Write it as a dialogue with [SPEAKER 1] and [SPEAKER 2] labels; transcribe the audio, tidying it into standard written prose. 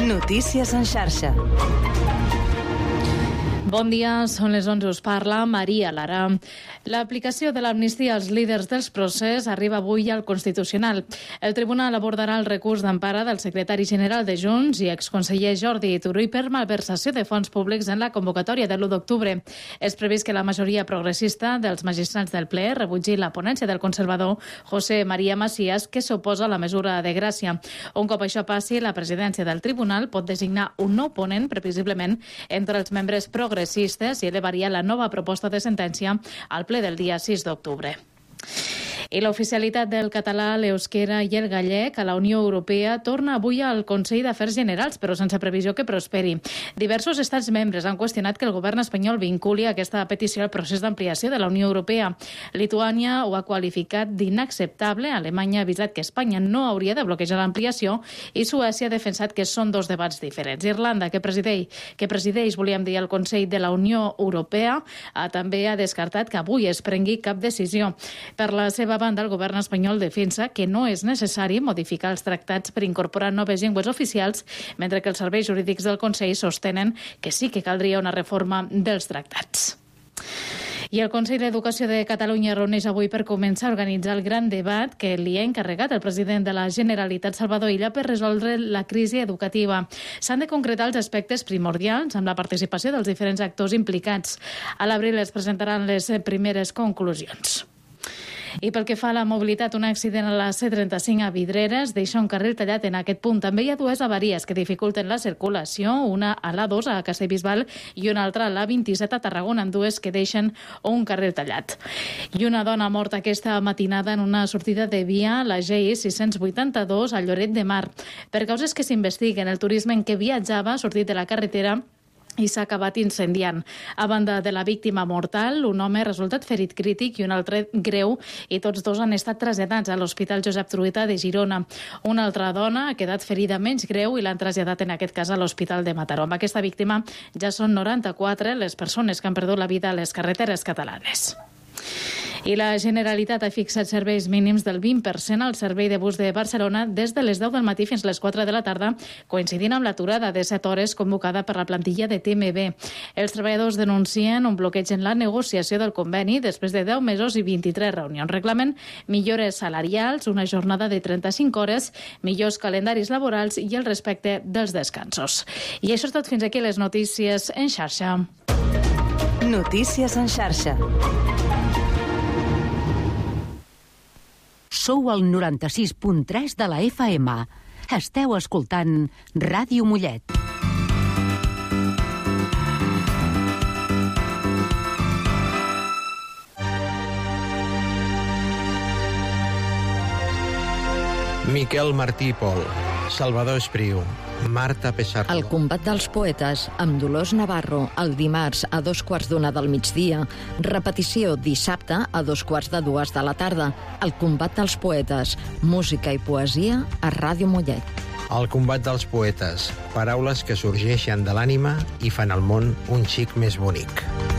[SPEAKER 1] Notícies en xarxa.
[SPEAKER 2] Bon dia, són les 11, us parla Maria Lara. L'aplicació de l'amnistia als líders dels procés arriba avui al Constitucional. El Tribunal abordarà el recurs d'empara del secretari general de Junts i exconseller Jordi Turull per malversació de fons públics en la convocatòria de l'1 d'octubre. És previst que la majoria progressista dels magistrats del ple rebutgi la ponència del conservador José María Macías, que s'oposa a la mesura de gràcia. Un cop això passi, la presidència del Tribunal pot designar un nou ponent, previsiblement, entre els membres progressistes i elevaria la nova proposta de sentència al ple del dia 6 d'octubre. I l'oficialitat del català, l'euskera i el gallec a la Unió Europea torna avui al Consell d'Afers Generals, però sense previsió que prosperi. Diversos estats membres han qüestionat que el govern espanyol vinculi aquesta petició al procés d'ampliació de la Unió Europea. Lituània ho ha qualificat d'inacceptable, Alemanya ha avisat que Espanya no hauria de bloquejar l'ampliació i Suècia ha defensat que són dos debats diferents. Irlanda, que presideix, volíem dir, el Consell de la Unió Europea, també ha descartat que avui es prengui cap decisió. Per la seva banda, el govern espanyol defensa que no és necessari modificar els tractats per incorporar noves llengües oficials, mentre que els serveis jurídics del Consell sostenen que sí que caldria una reforma dels tractats. I el Consell d'Educació de Catalunya reuneix avui per començar a organitzar el gran debat que li ha encarregat el president de la Generalitat, Salvador Illa, per resoldre la crisi educativa. S'han de concretar els aspectes primordials amb la participació dels diferents actors implicats. A l'abril es presentaran les primeres conclusions. I pel que fa a la mobilitat, un accident a la C35 a Vidreres deixa un carril tallat en aquest punt. També hi ha dues avaries que dificulten la circulació, una a l'A2 a Castellbisbal i una altra a l'A27 a Tarragona, en dues que deixen un carril tallat. I una dona morta aquesta matinada en una sortida de via a la GI 682 a Lloret de Mar. Per causes que s'investiguen, el turisme en què viatjava ha sortit de la carretera i s'ha acabat incendiant. A banda de la víctima mortal, un home ha resultat ferit crític i un altre greu, i tots dos han estat traslladats a l'Hospital Josep Trueta de Girona. Una altra dona ha quedat ferida menys greu i l'han traslladat en aquest cas a l'Hospital de Mataró. Amb aquesta víctima ja són 94 les persones que han perdut la vida a les carreteres catalanes. I la Generalitat ha fixat serveis mínims del 20% al servei de bus de Barcelona des de les 10 del matí fins les 4 de la tarda, coincidint amb l'aturada de 7 hores convocada per la plantilla de TMB. Els treballadors denuncien un bloqueig en la negociació del conveni després de 10 mesos i 23 reunions. Reclamen millores salarials, una jornada de 35 hores, millors calendaris laborals i el respecte dels descansos. I això és tot, fins aquí les notícies en xarxa.
[SPEAKER 1] Notícies en xarxa.
[SPEAKER 3] Sou al 96.3 de la FM. Esteu escoltant Ràdio Mollet.
[SPEAKER 4] Miquel Martí i Pol, Salvador Espriu, Marta Pessarro.
[SPEAKER 5] El combat dels poetes, amb Dolors Navarro, el dimarts a 2:15 del migdia. Repetició dissabte a 2:15 de la tarda. El combat dels poetes, música i poesia a Ràdio Mollet.
[SPEAKER 4] El combat dels poetes, paraules que sorgeixen de l'ànima i fan el món un xic més bonic.